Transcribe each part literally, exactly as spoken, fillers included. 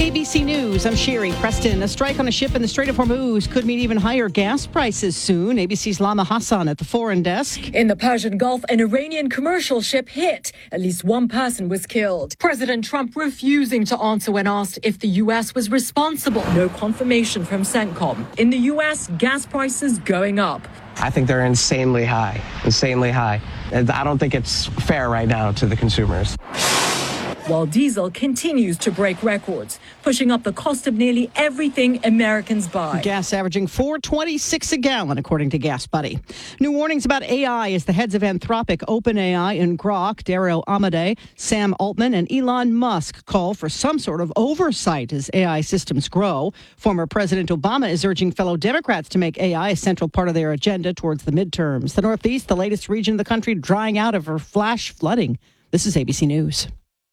A B C News, I'm Sherry Preston. A strike on a ship in the Strait of Hormuz could mean even higher gas prices soon. A B C's Lama Hassan at the foreign desk. In the Persian Gulf, an Iranian commercial ship hit. At least one person was killed. President Trump refusing to answer when asked if the U S was responsible. No confirmation from CENTCOM. In the U S, gas prices going up. I think they're insanely high, insanely high. And I don't think it's fair right now to the consumers. While diesel continues to break records, pushing up the cost of nearly everything Americans buy. Gas averaging four twenty-six a gallon, according to Gas Buddy. New warnings about A I as the heads of Anthropic, OpenAI, and Grok, Daryl Amodei, Sam Altman, and Elon Musk call for some sort of oversight as A I systems grow. Former President Obama is urging fellow Democrats to make A I a central part of their agenda towards the midterms. The Northeast, the latest region of the country, drying out over flash flooding. This is A B C News.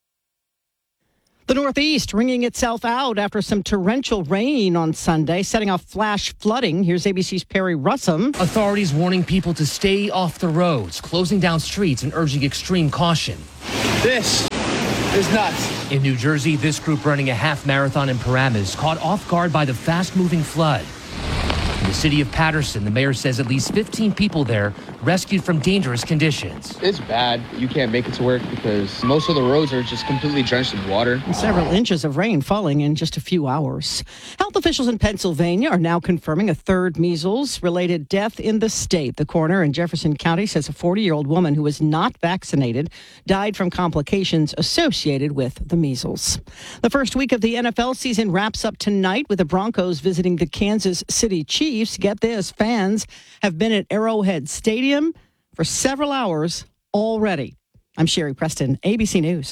The Northeast wringing itself out after some torrential rain on Sunday, setting off flash flooding. Here's A B C's Perry Russum. Authorities warning people to stay off the roads, closing down streets and urging extreme caution. This is nuts. In New Jersey, this group running a half marathon in Paramus caught off guard by the fast-moving flood. In the city of Patterson, the mayor says at least fifteen people there rescued from dangerous conditions. It's bad. You can't make it to work because most of the roads are just completely drenched in water. And several inches of rain falling in just a few hours. Health officials in Pennsylvania are now confirming a third measles-related death in the state. The coroner in Jefferson County says a forty-year-old woman who was not vaccinated died from complications associated with the measles. The first week of the N F L season wraps up tonight with the Broncos visiting the Kansas City Chiefs. Get this, fans have been at Arrowhead Stadium for several hours already. I'm Sherry Preston, A B C News.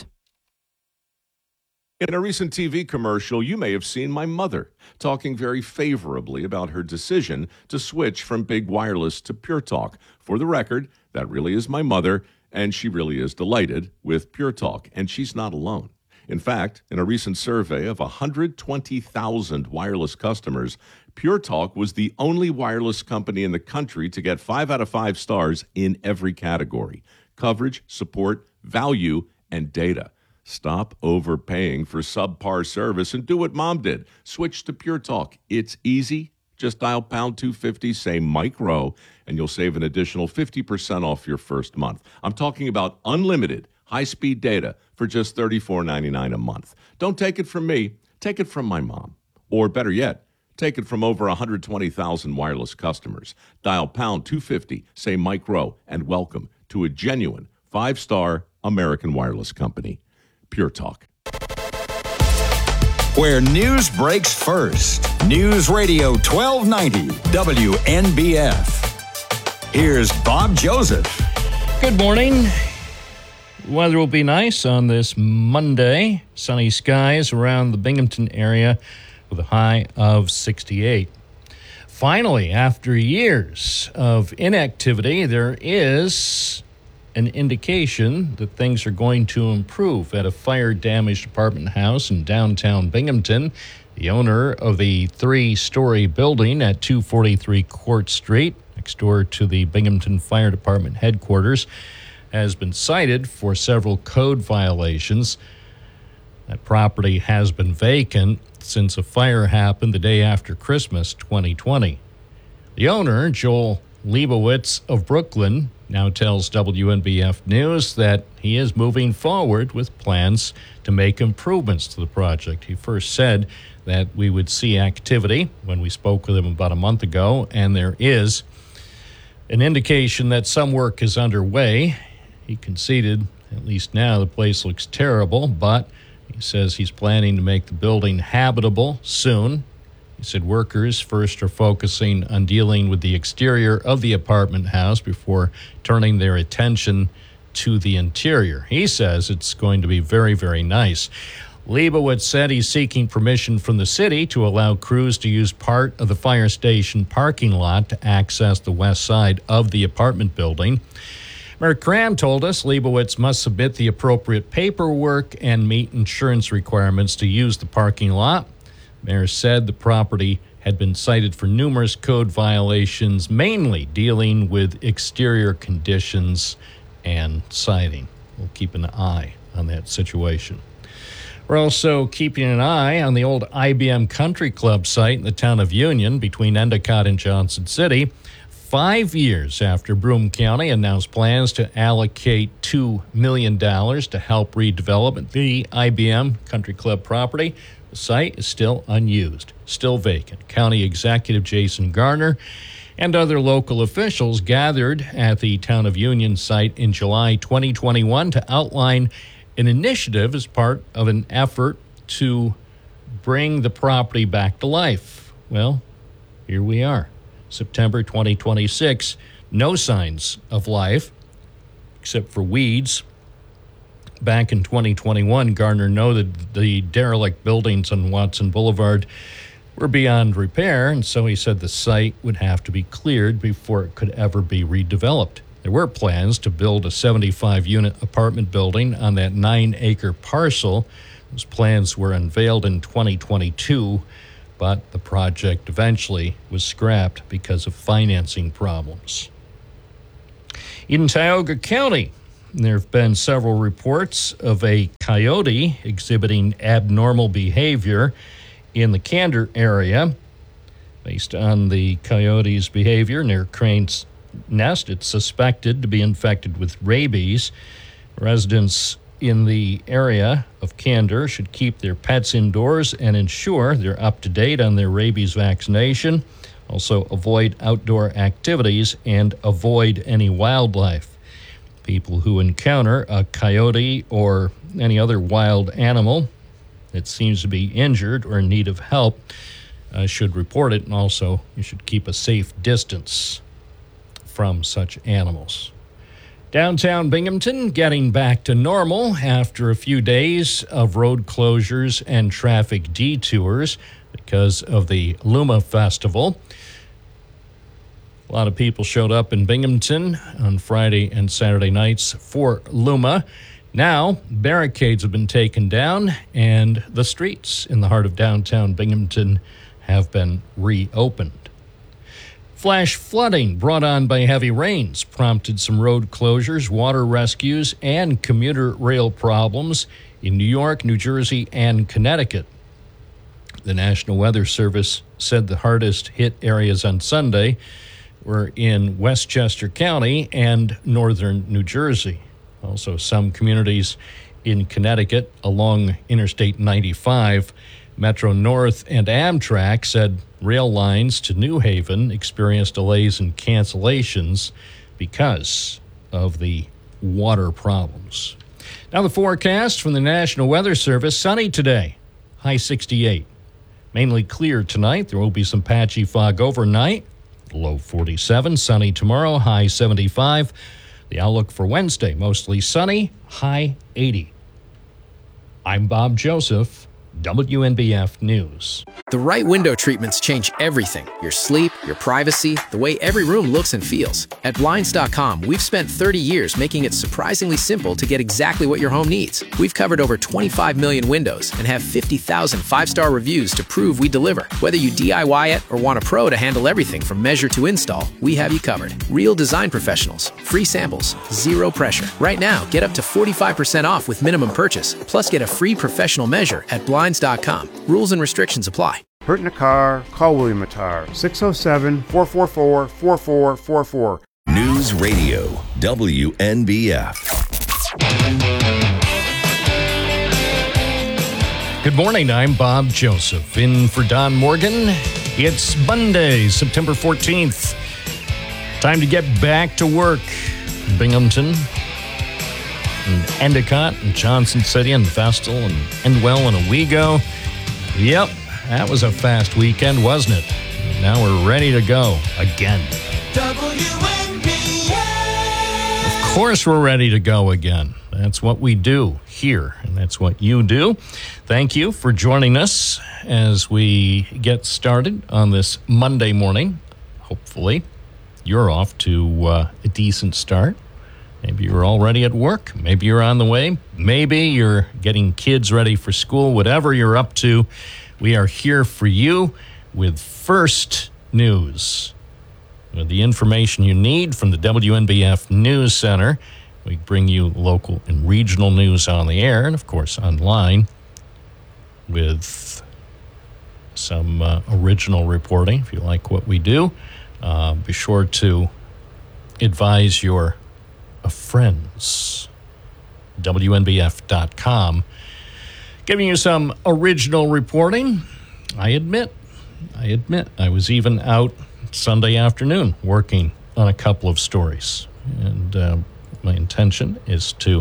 In a recent T V commercial, you may have seen my mother talking very favorably about her decision to switch from big wireless to Pure Talk. For the record, that really is my mother, and she really is delighted with Pure Talk, and she's not alone. In fact, in a recent survey of one hundred twenty thousand wireless customers, Pure Talk was the only wireless company in the country to get five out of five stars in every category: coverage, support, value, and data. Stop overpaying for subpar service and do what Mom did. Switch to Pure Talk. It's easy. Just dial pound two fifty, say Mike Rowe, and you'll save an additional fifty percent off your first month. I'm talking about unlimited high-speed data for just thirty-four ninety-nine a month. Don't take it from me. Take it from my mom. Or better yet, take it from over one hundred twenty thousand wireless customers. Dial pound two fifty, say Mike Rowe, and welcome to a genuine five-star American wireless company. Pure Talk. Where news breaks first. News Radio twelve ninety W N B F. Here's Bob Joseph. Good morning. Weather will be nice on this Monday. Sunny skies around the Binghamton area with a high of sixty-eight. Finally, after years of inactivity, there is an indication that things are going to improve at a fire-damaged apartment house in downtown Binghamton. The owner of the three-story building at two forty-three Court Street, next door to the Binghamton Fire Department headquarters, has been cited for several code violations. That property has been vacant since a fire happened the day after Christmas twenty twenty. The owner, Joel Leibowitz of Brooklyn, now tells W N B F News that he is moving forward with plans to make improvements to the project. He first said that we would see activity when we spoke with him about a month ago, and there is an indication that some work is underway. He conceded, at least now, the place looks terrible, but he says he's planning to make the building habitable soon. He said workers first are focusing on dealing with the exterior of the apartment house before turning their attention to the interior. He says it's going to be very, very nice. Leibowitz said he's seeking permission from the city to allow crews to use part of the fire station parking lot to access the west side of the apartment building. Mayor Cram told us Leibowitz must submit the appropriate paperwork and meet insurance requirements to use the parking lot. Mayor said the property had been cited for numerous code violations, mainly dealing with exterior conditions and siding. We'll keep an eye on that situation. We're also keeping an eye on the old I B M Country Club site in the town of Union between Endicott and Johnson City. Five years after Broome County announced plans to allocate two million dollars to help redevelop the I B M Country Club property, the site is still unused, still vacant. County Executive Jason Garner and other local officials gathered at the town of Union site in July twenty twenty-one to outline an initiative as part of an effort to bring the property back to life. Well, here we are. September twenty twenty-six, no signs of life except for weeds. Back in twenty twenty-one, Garner noted the derelict buildings on Watson Boulevard were beyond repair, and so he said the site would have to be cleared before it could ever be redeveloped. There were plans to build a seventy-five unit apartment building on that nine acre parcel. Those plans were unveiled in twenty twenty-two, but the project eventually was scrapped because of financing problems. In Tioga County, there have been several reports of a coyote exhibiting abnormal behavior in the Candor area. Based on the coyote's behavior near Crane's Nest, it's suspected to be infected with rabies. Residents in the area of Candor should keep their pets indoors and ensure they're up to date on their rabies vaccination. Also, avoid outdoor activities and avoid any wildlife. People who encounter a coyote or any other wild animal that seems to be injured or in need of help uh, should report it, and also you should keep a safe distance from such animals. Downtown Binghamton getting back to normal after a few days of road closures and traffic detours because of the Luma Festival. A lot of people showed up in Binghamton on Friday and Saturday nights for Luma. Now, barricades have been taken down, and the streets in the heart of downtown Binghamton have been reopened. Flash flooding brought on by heavy rains prompted some road closures, water rescues, and commuter rail problems in New York, New Jersey, and Connecticut. The National Weather Service said the hardest hit areas on Sunday were in Westchester County and northern New Jersey. Also, some communities in Connecticut along Interstate ninety-five. Metro North and Amtrak said rail lines to New Haven experienced delays and cancellations because of the water problems. Now the forecast from the National Weather Service: sunny today, high sixty-eight. Mainly clear tonight. There will be some patchy fog overnight, low forty-seven. Sunny tomorrow, high seventy-five. The outlook for Wednesday: mostly sunny, high eighty. I'm Bob Joseph, W N B F News. The right window treatments change everything. Your sleep, your privacy, the way every room looks and feels. At Blinds dot com, we've spent thirty years making it surprisingly simple to get exactly what your home needs. We've covered over twenty-five million windows and have fifty thousand five-star reviews to prove we deliver. Whether you D I Y it or want a pro to handle everything from measure to install, we have you covered. Real design professionals, free samples, zero pressure. Right now, get up to forty-five percent off with minimum purchase, plus get a free professional measure at Blinds dot com. Rules and restrictions apply. Hurt in a car? Call William Attar, six oh seven, four four four, four four four four. News Radio, W N B F. Good morning, I'm Bob Joseph. In for Don Morgan, it's Monday, September fourteenth. Time to get back to work. Binghamton, and Endicott, and Johnson City, and Vestal, and Endwell, and Owego. Yep, that was a fast weekend, wasn't it? Now we're ready to go again. W N B F. Of course we're ready to go again. That's what we do here, and that's what you do. Thank you for joining us as we get started on this Monday morning. Hopefully, you're off to uh, a decent start. Maybe you're already at work. Maybe you're on the way. Maybe you're getting kids ready for school. Whatever you're up to, we are here for you with First News. With the information you need from the W N B F News Center. We bring you local and regional news on the air and, of course, online with some uh, original reporting. If you like what we do, uh, be sure to advise your uh, friends. W N B F dot com. Giving you some original reporting. I admit, I admit, I was even out Sunday afternoon working on a couple of stories. And uh, my intention is to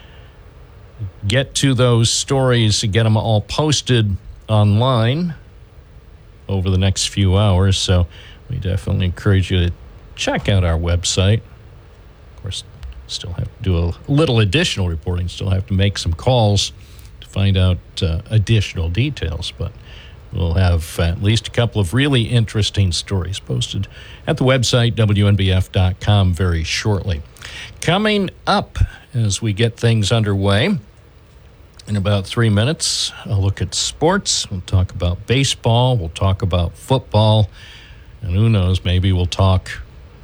get to those stories and get them all posted online over the next few hours. So we definitely encourage you to check out our website. Of course, still have to do a little additional reporting, still have to make some calls to find out uh, additional details, but we'll have at least a couple of really interesting stories posted at the website, W N B F dot com, very shortly. Coming up as we get things underway, in about three minutes, I'll look at sports. We'll talk about baseball. We'll talk about football. And who knows, maybe we'll talk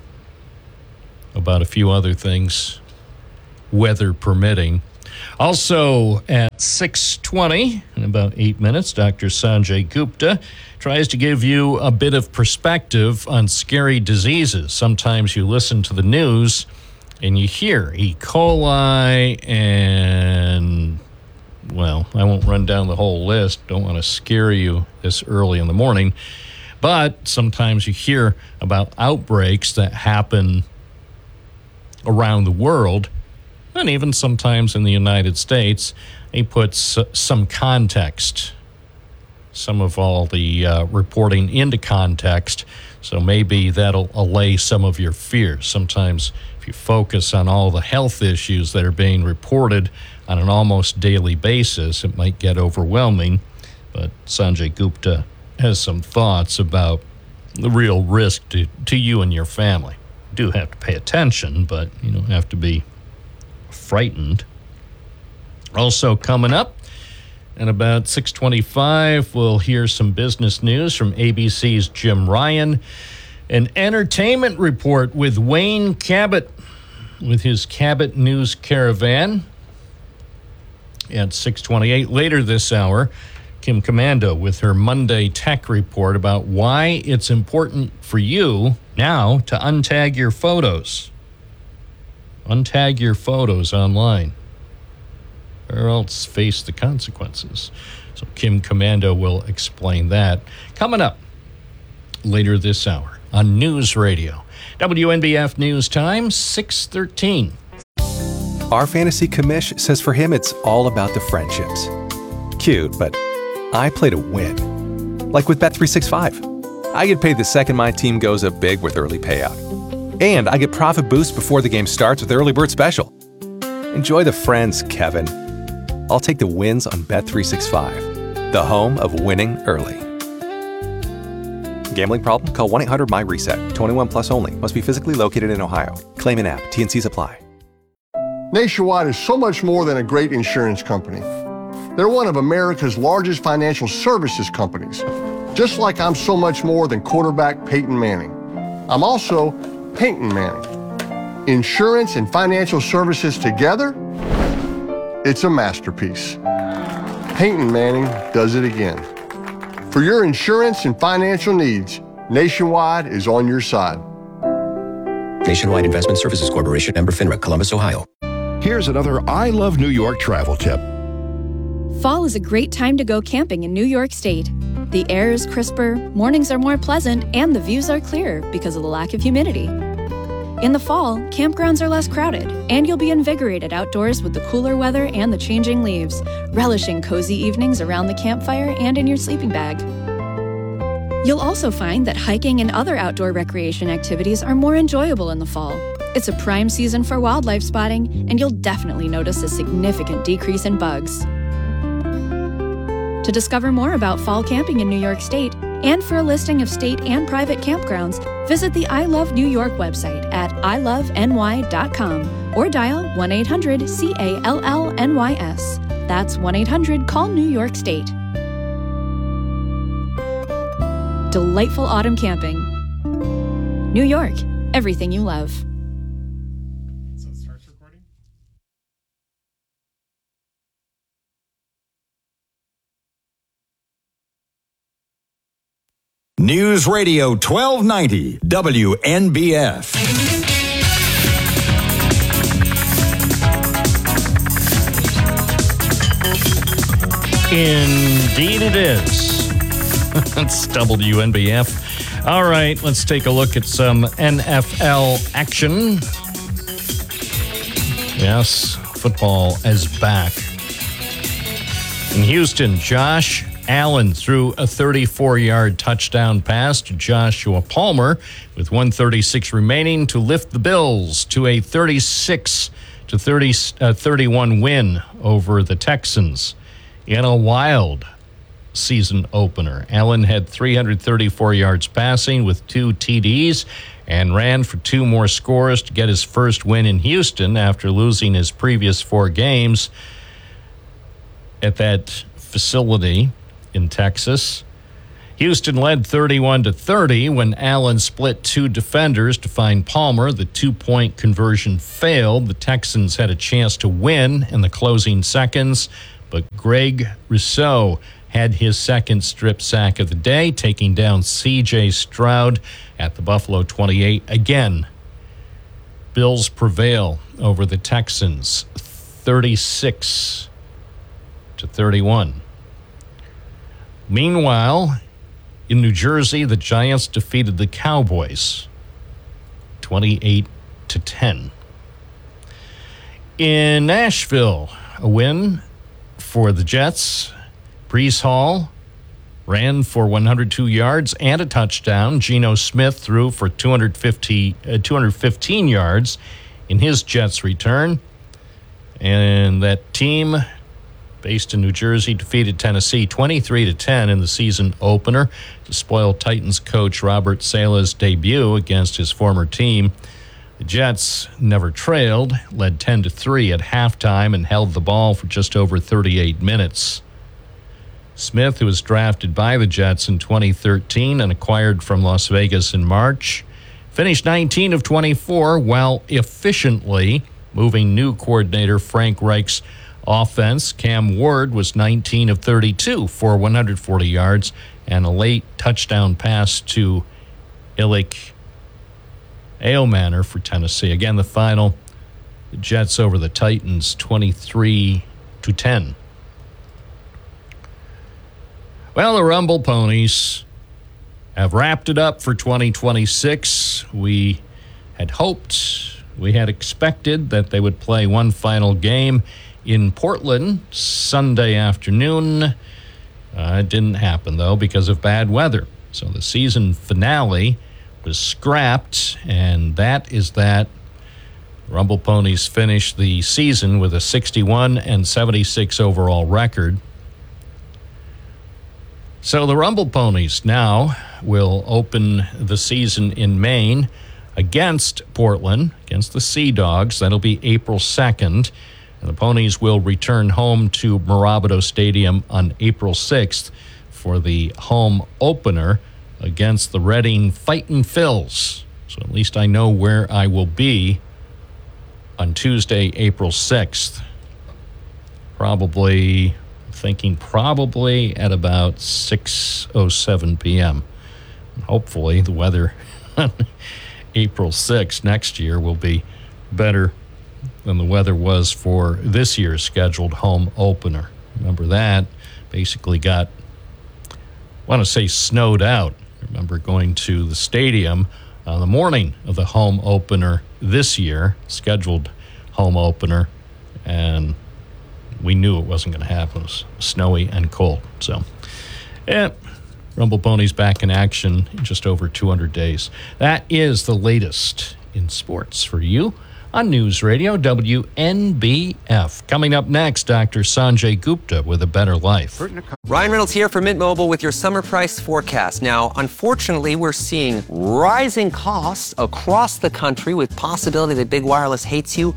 about a few other things, weather permitting. Also at six twenty, in about eight minutes, Doctor Sanjay Gupta tries to give you a bit of perspective on scary diseases. Sometimes you listen to the news and you hear E. coli and, well, I won't run down the whole list. Don't want to scare you this early in the morning. But sometimes you hear about outbreaks that happen around the world, and even sometimes in the United States. He puts uh, some context, some of all the uh, reporting into context, so maybe that'll allay some of your fears. Sometimes if you focus on all the health issues that are being reported on an almost daily basis, it might get overwhelming. But Sanjay Gupta has some thoughts about the real risk to, to you and your family. You do have to pay attention, but you don't have to be frightened. Also coming up at about six twenty-five, we'll hear some business news from A B C's Jim Ryan, an entertainment report with Wayne Cabot with his Cabot News Caravan. At six twenty-eight later this hour, Kim Commando with her Monday Tech Report about why it's important for you now to untag your photos. Untag your photos online, or else face the consequences. So Kim Commando will explain that. Coming up later this hour on News Radio. W N B F News Time, six thirteen. Our fantasy commish says for him it's all about the friendships. Cute, but I play to win. Like with Bet three sixty-five. I get paid the second my team goes up big with early payout. And I get profit boost before the game starts with Early Bird Special. Enjoy the friends, Kevin. I'll take the wins on Bet three sixty-five, the home of winning early. Gambling problem? Call one eight hundred M Y reset. twenty-one plus only. Must be physically located in Ohio. Claim in app. T and Cs apply. Nationwide is so much more than a great insurance company. They're one of America's largest financial services companies. Just like I'm so much more than quarterback Peyton Manning. I'm also Peyton Manning. Insurance and financial services together? It's a masterpiece. Peyton Manning does it again. For your insurance and financial needs, Nationwide is on your side. Nationwide Investment Services Corporation, member FINRA, Columbus, Ohio. Here's another I Love New York travel tip. Fall is a great time to go camping in New York State. The air is crisper, mornings are more pleasant, and the views are clearer because of the lack of humidity. In the fall, campgrounds are less crowded, and you'll be invigorated outdoors with the cooler weather and the changing leaves, relishing cozy evenings around the campfire and in your sleeping bag. You'll also find that hiking and other outdoor recreation activities are more enjoyable in the fall. It's a prime season for wildlife spotting, and you'll definitely notice a significant decrease in bugs. To discover more about fall camping in New York State, and for a listing of state and private campgrounds, visit the I Love New York website at I love N Y dot com or dial one eight hundred C A L L N Y S. That's one eight hundred call New York State. Delightful autumn camping. New York, everything you love. News Radio twelve ninety W N B F. Indeed it is. It's W N B F. All right, let's take a look at some N F L action. Yes, football is back. In Houston, Josh Allen threw a thirty-four-yard touchdown pass to Joshua Palmer with one thirty-six remaining to lift the Bills to a thirty-six to thirty, uh, thirty-one win over the Texans. In a wild season opener, Allen had three hundred thirty-four yards passing with two T Ds and ran for two more scores to get his first win in Houston after losing his previous four games at that facility in Texas. Houston led thirty-one to thirty when Allen split two defenders to find Palmer. The two-point conversion failed. The Texans had a chance to win in the closing seconds, but Greg Rousseau had his second strip sack of the day, taking down C J Stroud at the Buffalo twenty-eight. Again, Bills prevail over the Texans, thirty-six to thirty-one. Meanwhile, in New Jersey, the Giants defeated the Cowboys, twenty-eight to ten. In Nashville, a win for the Jets. Breece Hall ran for one hundred two yards and a touchdown. Geno Smith threw for two hundred fifty, uh, two hundred fifteen yards in his Jets return. And that team, based in New Jersey, defeated Tennessee twenty-three to ten in the season opener to spoil Titans coach Robert Saleh's debut against his former team. The Jets never trailed, led ten to three at halftime, and held the ball for just over thirty-eight minutes. Smith, who was drafted by the Jets in twenty thirteen and acquired from Las Vegas in March, finished nineteen of twenty-four while efficiently moving new coordinator Frank Reich's offense. Cam Ward was nineteen of thirty-two for one hundred forty yards and a late touchdown pass to Illik Ailmanor for Tennessee. Again, the final, the Jets over the Titans, twenty-three to ten. Well, the Rumble Ponies have wrapped it up for twenty twenty-six. We had hoped, we had expected that they would play one final game in Portland Sunday afternoon. Uh, it didn't happen, though, because of bad weather. So the season finale was scrapped, and that is that. Rumble Ponies finished the season with a sixty-one and seventy-six overall record. So the Rumble Ponies now will open the season in Maine against Portland, against the Sea Dogs. That'll be April second. And the Ponies will return home to Mirabito Stadium on April sixth for the home opener against the Reading Fightin' Phils. So at least I know where I will be on Tuesday, April sixth. Probably, thinking probably at about six oh seven p.m. And hopefully the weather on April sixth next year will be better than the weather was for this year's scheduled home opener. Remember that basically got, I want to say, snowed out. I remember going to the stadium on the morning of the home opener this year, scheduled home opener, and we knew it wasn't going to happen. It was snowy and cold. So, yeah, Rumble Ponies back in action in just over two hundred days. That is the latest in sports for you on News Radio W N B F. Coming up next, Doctor Sanjay Gupta with A Better Life. Ryan Reynolds here from Mint Mobile with your summer price forecast. Now, unfortunately, we're seeing rising costs across the country with possibility that big wireless hates you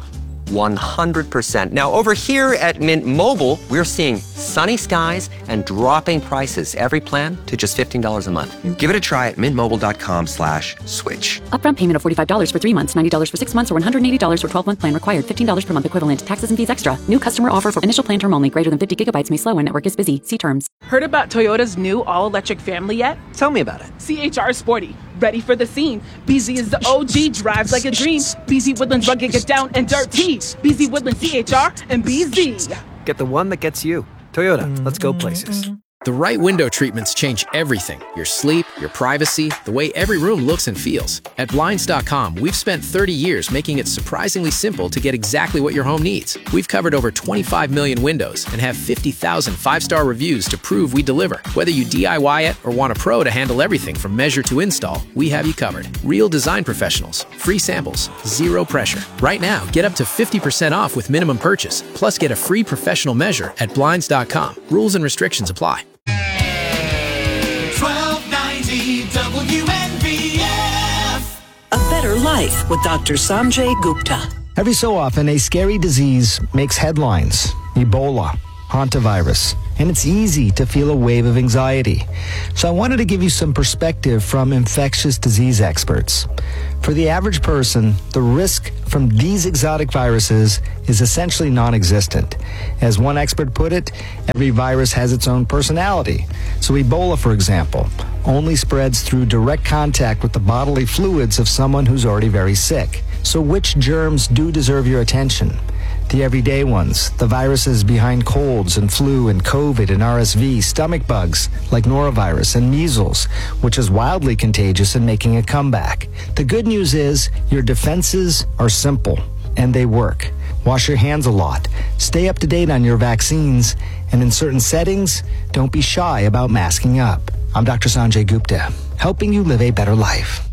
one hundred percent. Now, over here at Mint Mobile, we're seeing sunny skies and dropping prices. Every plan to just fifteen dollars a month. Give it a try at mintmobile.com slash switch. Upfront payment of forty-five dollars for three months, ninety dollars for six months, or one hundred eighty dollars for twelve-month plan required. fifteen dollars per month equivalent. Taxes and fees extra. New customer offer for initial plan term only. Greater than fifty gigabytes may slow when network is busy. See terms. Heard about Toyota's new all-electric family yet? Tell me about it. C H R Sporty. Ready for the scene. B Z is the O G. Drives like a dream. B Z Woodlands rugged, get down and dirty. B Z Woodlands C H R and B Z. Get the one that gets you. Toyota, let's go places. The right window treatments change everything. Your sleep, your privacy, the way every room looks and feels. At Blinds dot com, we've spent thirty years making it surprisingly simple to get exactly what your home needs. We've covered over twenty-five million windows and have fifty thousand five-star reviews to prove we deliver. Whether you D I Y it or want a pro to handle everything from measure to install, we have you covered. Real design professionals, free samples, zero pressure. Right now, get up to fifty percent off with minimum purchase, plus get a free professional measure at Blinds dot com. Rules and restrictions apply. twelve ninety W N B F. A better life with Doctor Sanjay Gupta. Every so often, a scary disease makes headlines. Ebola, hantavirus, and it's easy to feel a wave of anxiety. So I wanted to give you some perspective from infectious disease experts. For the average person, the risk from these exotic viruses is essentially non-existent. As one expert put it, every virus has its own personality. So Ebola, for example, only spreads through direct contact with the bodily fluids of someone who's already very sick. So which germs do deserve your attention? The everyday ones, the viruses behind colds and flu and COVID and R S V, stomach bugs like norovirus and measles, which is wildly contagious and making a comeback. The good news is your defenses are simple and they work. Wash your hands a lot, stay up to date on your vaccines, and in certain settings, don't be shy about masking up. I'm Doctor Sanjay Gupta, helping you live a better life.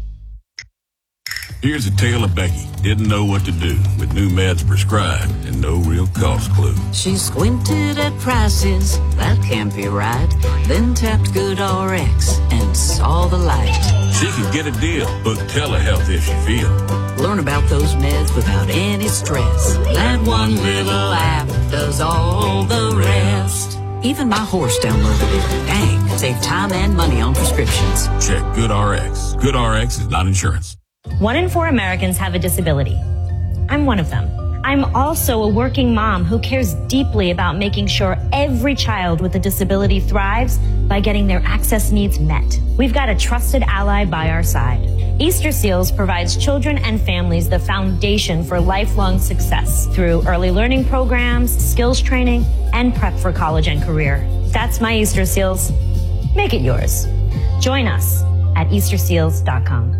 Here's a tale of Becky. Didn't know what to do with new meds prescribed and no real cost clue. She squinted at prices, that can't be right. Then tapped GoodRx and saw the light. She could get a deal, book telehealth if she feel. Learn about those meds without any stress. That one little app does all the rest. Even my horse downloaded it. Dang, save time and money on prescriptions. Check GoodRx. GoodRx is not insurance. One in four Americans have a disability. I'm one of them. I'm also a working mom who cares deeply about making sure every child with a disability thrives by getting their access needs met. We've got a trusted ally by our side. Easter Seals provides children and families the foundation for lifelong success through early learning programs, skills training, and prep for college and career. That's my Easter Seals. Make it yours. Join us at Easter Seals dot com.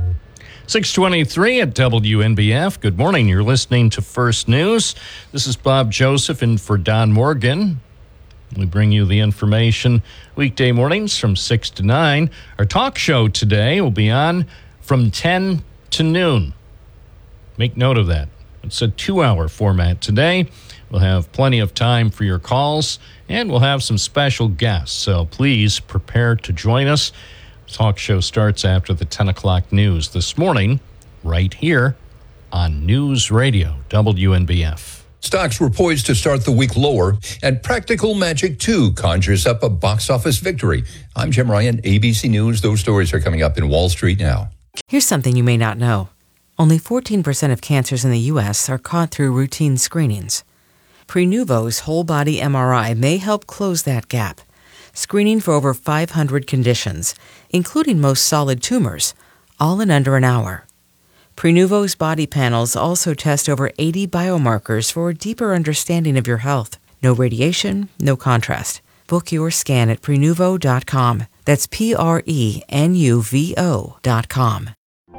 six twenty-three at W N B F. Good morning. You're listening to First News. This is Bob Joseph in for Don Morgan. We bring you the information weekday mornings from six to nine. Our talk show today will be on from ten to noon. Make note of that. It's a two-hour format today. We'll have plenty of time for your calls, and we'll have some special guests. So please prepare to join us. Talk show starts after the ten o'clock news this morning, right here on News Radio W N B F. Stocks were poised to start the week lower, and Practical Magic two conjures up a box office victory. I'm Jim Ryan, A B C News. Those stories are coming up in Wall Street now. Here's something you may not know. Only fourteen percent of cancers in the U S are caught through routine screenings. Prenuvo's whole-body M R I may help close that gap, screening for over five hundred conditions, including most solid tumors, all in under an hour. Prenuvo's body panels also test over eighty biomarkers for a deeper understanding of your health. No radiation, no contrast. Book your scan at Prenuvo dot com. That's P R E N U V O dot com.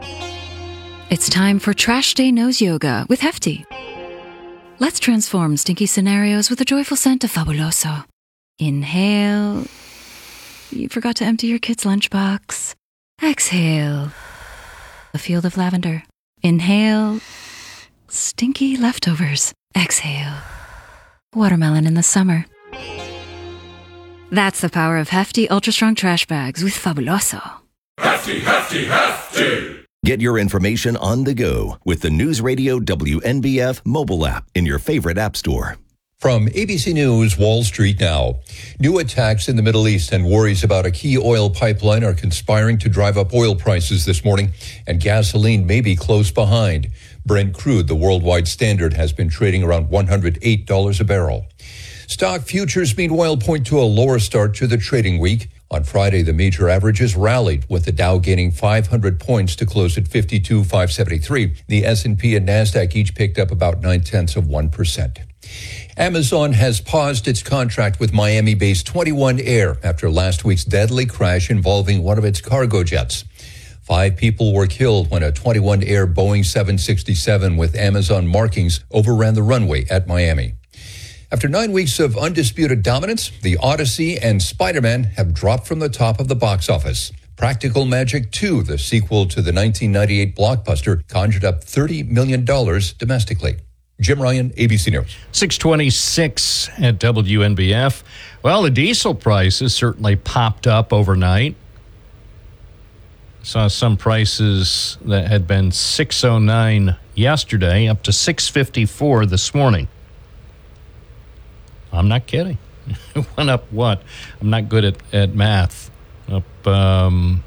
It's time for Trash Day Nose Yoga with Hefty. Let's transform stinky scenarios with a joyful scent of Fabuloso. Inhale. You forgot to empty your kid's lunchbox. Exhale. A field of lavender. Inhale. Stinky leftovers. Exhale. Watermelon in the summer. That's the power of Hefty Ultra Strong Trash Bags with Fabuloso. Hefty, hefty, hefty! Get your information on the go with the News Radio W N B F mobile app in your favorite app store. From A B C News, Wall Street now. New attacks in the Middle East and worries about a key oil pipeline are conspiring to drive up oil prices this morning, and gasoline may be close behind. Brent crude, the worldwide standard, has been trading around one hundred eight dollars a barrel. Stock futures, meanwhile, point to a lower start to the trading week. On Friday, the major averages rallied, with the Dow gaining five hundred points to close at fifty-two thousand five hundred seventy-three. The S and P and NASDAQ each picked up about nine-tenths of one percent. Amazon has paused its contract with Miami-based twenty-one Air after last week's deadly crash involving one of its cargo jets. Five people were killed when a twenty-one Air Boeing seven sixty-seven with Amazon markings overran the runway at Miami. After nine weeks of undisputed dominance, The Odyssey and Spider-Man have dropped from the top of the box office. Practical Magic two, the sequel to the nineteen ninety-eight blockbuster, conjured up thirty million dollars domestically. Jim Ryan, A B C News. six twenty-six at W N B F. Well, the diesel prices certainly popped up overnight. Saw some prices that had been six oh nine yesterday up to six fifty-four this morning. I'm not kidding. It went up what? I'm not good at, at math. Up um,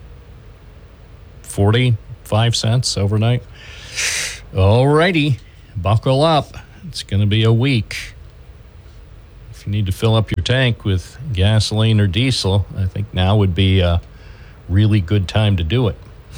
forty-five cents overnight. All righty. Buckle up. It's going to be a week. If you need to fill up your tank with gasoline or diesel, I think now would be a really good time to do it.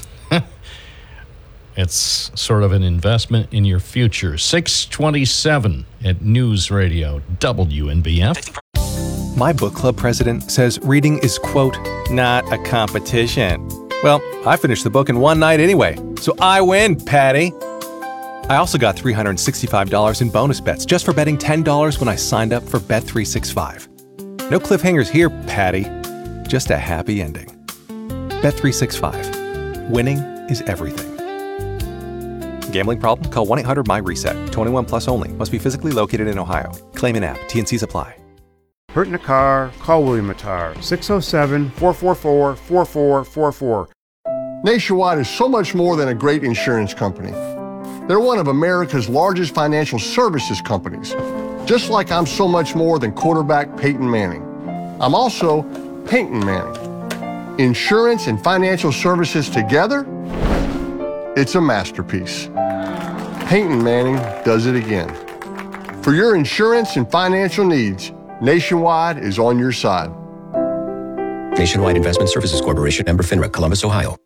It's sort of an investment in your future. six twenty-seven at News Radio W N B F. My book club president says reading is, quote, not a competition. Well, I finished the book in one night anyway, so I win, Patty. I also got three hundred sixty-five dollars in bonus bets just for betting ten dollars when I signed up for Bet three sixty-five. No cliffhangers here, Patty. Just a happy ending. Bet three sixty-five. Winning is everything. Gambling problem? Call one eight hundred my reset. twenty-one plus only. Must be physically located in Ohio. Claim in app. T N Cs apply. Hurt in a car? Call William Mattar. six oh seven, four four four, four four four four. Nationwide is so much more than a great insurance company. They're one of America's largest financial services companies. Just like I'm so much more than quarterback Peyton Manning. I'm also Peyton Manning. Insurance and financial services together? It's a masterpiece. Peyton Manning does it again. For your insurance and financial needs, Nationwide is on your side. Nationwide Investment Services Corporation, member FINRA, Columbus, Ohio.